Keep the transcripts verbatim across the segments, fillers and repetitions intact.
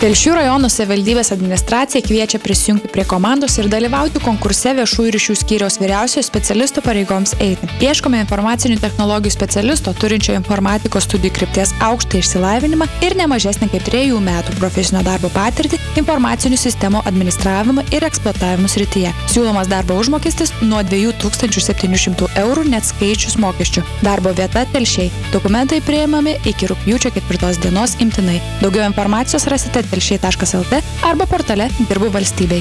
Telšių rajono savivaldybės administracija kviečia prisijungti prie komandos ir dalyvauti konkurse viešųjų ryšių skyriaus vyriausiojo specialisto pareigoms eiti. Ieškome informacinių technologijų specialisto, turinčio informatikos studijų krypties aukštą išsilavinimą ir nemažesnį kaip trejų metų profesinio darbo patirtį informacinių sistemų administravimo ir eksploatavimo srityje. Siūlomas darbo užmokestis nuo dviejų tūkstančių septynių šimtų eurų net skaičius mokesčių. Darbo vieta Telšiai. Dokumentai priimami iki rugpjūčio ketvirtos dienos imtinai. Daugiau informacijos rasite telšiai taškas el tė arba portale Dirbu valstybei.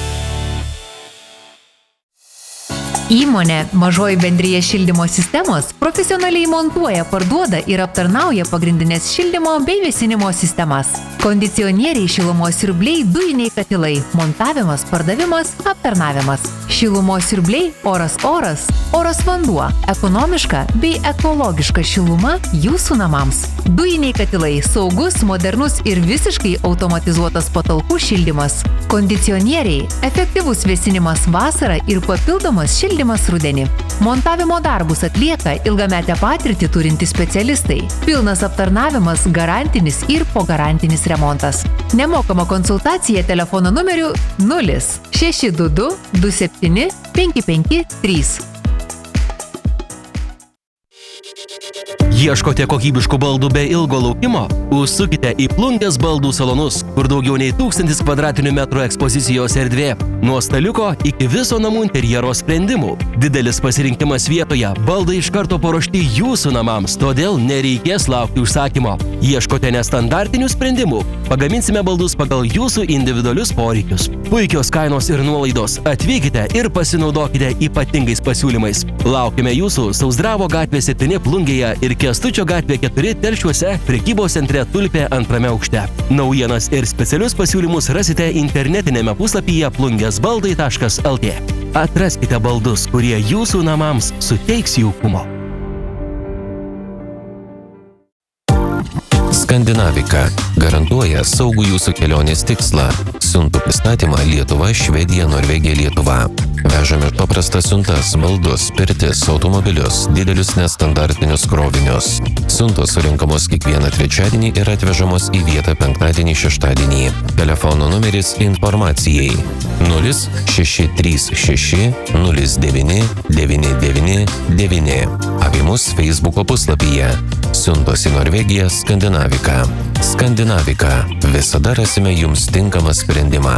Įmonė Mažoji bendrija šildymo sistemos profesionaliai montuoja, parduoda ir aptarnauja pagrindinės šildymo bei vėsinimo sistemas. Kondicionieriai, šilumos siurbliai, dujiniai katilai, montavimas, pardavimas, aptarnavimas. Šilumos siurbliai, oras oras, oras vanduo, ekonomiška bei ekologiška šiluma jūsų namams. Dujiniai katilai, saugus, modernus ir visiškai automatizuotas patalpų šildymas. Kondicionieriai, efektyvus vėsinimas vasarą ir papildomas šildymas rudenį. Montavimo darbus atlieka ilgametę patirtį turintys specialistai. Pilnas aptarnavimas, garantinis ir pogarantinis remontas. Nemokama konsultacija telefono numeriu nulis šeši du du du septyni penki penki trys. Ieškote kokybiškų baldų be ilgo laukimo? Užsukite į Plungės baldų salonus, kur daugiau nei tūkstantis kvadratinių metrų ekspozicijos erdvė. Nuo staliuko iki viso namų interjero sprendimų. Didelis pasirinkimas vietoje, baldai iš karto paruošti jūsų namams, todėl nereikės laukti užsakymo. Ieškote nestandartinių sprendimų? Pagaminsime baldus pagal jūsų individualius poreikius. Puikios kainos ir nuolaidos. Atvykite ir pasinaudokite ypatingais pasiūlymais. Laukime jūsų Sauzdravo gatvė septyni Plungėje ir Kęstučio gatvė keturi Telšiuose prekybos centre Tulpė antrame aukšte. Naujienas ir specialius pasiūlymus rasite internetinėme puslapyje plungės baldai taškas el tė. Atraskite baldus, kurie jūsų namams suteiks jaukumo. Skandinavika garantuoja saugų jūsų kelionės tikslą. Siuntų pristatymą Lietuva, Švedija, Norvegija, Lietuva. Vežame paprastas siuntas, baldus, pirtis, automobilius, didelius nestandartinius krovinius. Siuntos surinkamos kiekvieną trečiadienį ir atvežamos į vietą penktadienį, šeštadienį. Telefono numeris informacijai nulis šeši trys šeši nulis devyni devyni devyni devyni. Apie mus Facebooko puslapyje. Siuntos į Norvegiją Skandinavika. Skandinavika. Visada rasime jums tinkamą sprendimą.